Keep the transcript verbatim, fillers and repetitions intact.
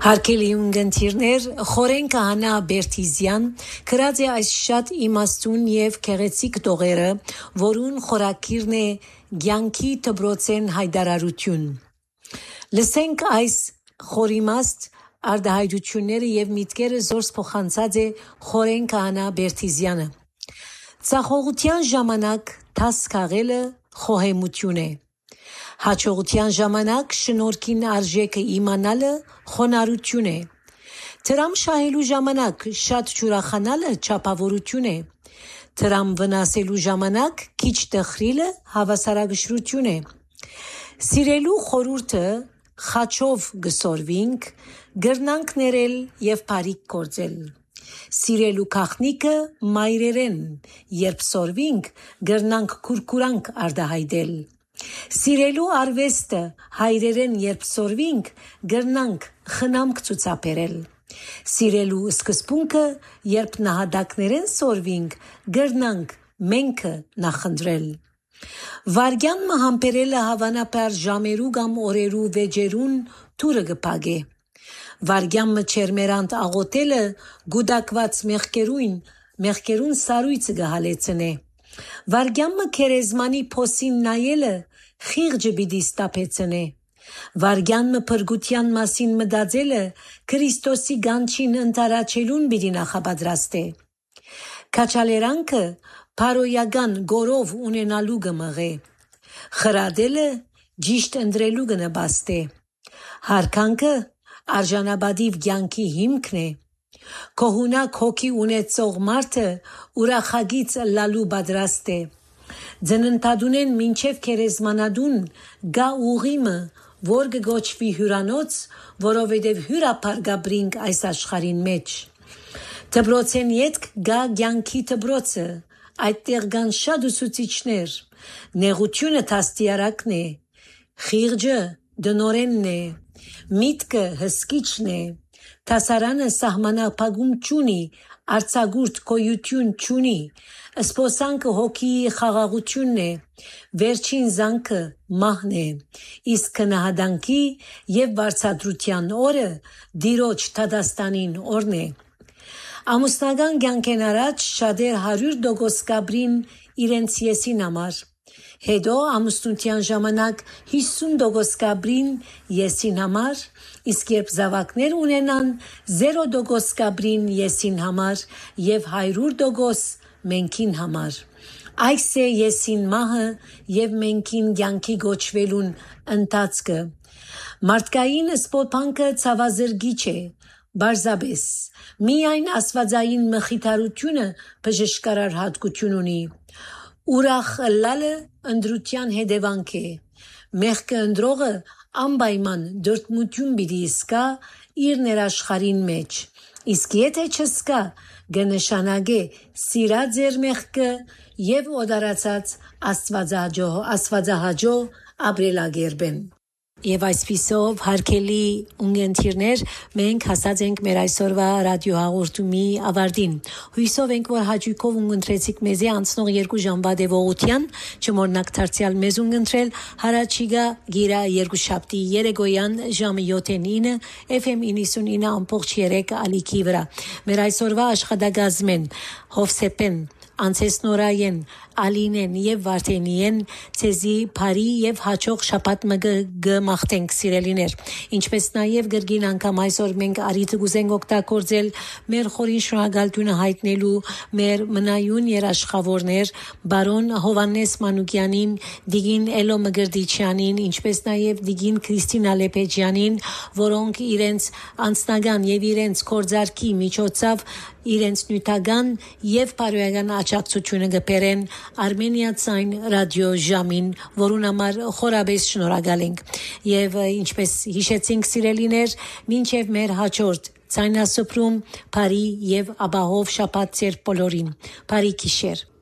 Հարկելի ունգընտիրներ, Խորեն Քահանա Բերտիզյան գրած է այս շատ իմաստուն եւ գեղեցիկ տողերը, որուն խորակիրն է ցանկի դբրոցեն հայդարարություն։ Լսենք այս խորիմաստ արդահայտությունները եւ միտքերը զորս փոխանցած է Խորեն Քահանա Բերտիզյանը։ Ցախողության ժամանակ դաս քաղելը խոհեմություն է։ Հաջողության ժամանակ շնորհքին արժեքը իմանալը խոնարհություն է։ Դրամ շահելու ժամանակ շատ ջուրախանալը չափավորություն է։ Դրամ վնասելու ժամանակ քիչ տխրիլը հավասարակշռություն է։ Սիրելու խորուրդը խաչով գսորվինք, գրնանք ներել եւ բարիք գործել։ Սիրելու քաղնիկը մայրերեն, երբ սորվինք, գրնանք քուրքուրանք արդահայտել։ Սիրելու արվեստը հայրերեն երբ սորվինք, գրնանք խնամք ցուցաբերել։ Սիրելու սկզբունքը երբ նահատակներեն սորվինք, գրնանք մենքը նախընտրել։ Վարգյան մահամբերելը հավանաբար ժամերու կամ օրերու վեճերուն թուրը գպագե։ Վարգյան մչերմերանտ աղոտելը գուդակված մեղկերուն, մեղկերուն սարույցը գահալեցնե։ Վարգյամը քերեզմանի փոսին նայելը խիղճը պիտի ստապեցնե։ Վարգյանը փրկության մասին մտածելը Քրիստոսի գանչին ընտարաչելուն պիտի նախապատրաստե։ Քաչալերանքը փարոյական գորով ունենալու գմղե։ Խրադելը ճիշտ ընտրելու գնաբաստե։ Հարկանքը արժանապատիվ կյանքի հիմքն է։ Կողունակ հոգի ունեցող մարդը ուրախագից լալու պատրաստ է։ Ձնընթադունեն մինչև քերեզմանադուն գա ուղիմը, որ գոչվի հյուրանոց, որովհետև հյուրապար գաբրինք այս աշխարհին մեջ։ Դբրոցեն ետք գա կյանքի դբրոցը, այդտեղ կան շատ ուսուցիչներ։ Նեղությունը թաստիարակն է, խիղճը դնորենն է, միտքը հսկիչն է։ Տասարանը սահմանափակում չունի, արցագուրտ կոյություն չունի, սփոսանքը հոգիի խաղաղությունն է, վերջին զանքը մահն է, իսկ քնահանդանքի եւ վարձատրության օրը դիրոջ Թադաստանին օրն է։ Ամուսնական կյանքեն առաջ շատեր հարյուր տոկոս կաբրին իրենց եսին համար, հետո ամուսնության ժամանակ հիսուն տոկոս կաբրին եսին համար, իսկ երբ զավակներ ունենան զերո տոկոս կաբրին եսին համար եւ հարյուր տոկոս մենքին համար։ Այս է եսին մահը եւ մենքին կյանքի գոչվելուն ընթացքը։ Մարդկային սփոփանքը ցավազրգիչ է, բարձաբես։ Միայն աստվածային մխիթարությունը բժշկարար հատկություն ունի։ Ուրախ լալը ընդրության հետևանք է։ Մեղքը ընդրողը անպայման դրդմություն պիտի սկա իր ներաշխարին մեջ։ Իսկ եթե չսկա, կնշանակե սիրա ձեր մեղքը եւ օդարացած աստվածահաճո աստվածահաճո ապրելակերպեն։ Եվ այսպիսով հարկելի ունգընտիրներ, մենք հասած ենք մեր այսօրվա ռադիո հաղորդումի ավարտին։ Հույսով ենք, որ հաճույքով ունգընտրեցիք մեզի անցնող երկու ժամվա դեպողության, չմոռնաք դարձյալ մեզ ունգընտրել հարաճիգա գիրա երկուշաբթի երեկոյան ժամը յոթը F M ninety-nine ամբողջ երեք ալիքի վրա։ Մեր այսօրվա աշխատակազմեն Հովսեփեն, Անցեսնորայեն, Ալինեն եւ Վարդենիեն ցեզի բարի եւ հաջող շաբաթ մգմախտենք սիրելիներ։ Ինչպես նաեւ գրգին անգամ այսօր մենք արիթ գուզենք օգտագործել մեր խորին շնորհակալությունը հայտնելու մեր մնայուն երաշխավորներ բարոն Հովանես Մանուկյանին, Դիգին Էլո Մգրդիչյանին, ինչպես նաեւ Դիգին Քրիստինա Լեպեջյանին, որոնք իրենց անձնական եւ իրենց կորձարկի միջոցով իրենց նյութական եւ բարոյական աջակցությունը գբերեն Արմենիացայն ռադիո ժամին, որուն համար խորաբես շնորհակալ ենք։ Եվ ինչպես հիշեցինք սիրելիներ, մինչև մեր հաջորդ ցայնասփրում բարի եւ ապահով շաբաթ ծեր բոլորին։ Բարի գիշեր։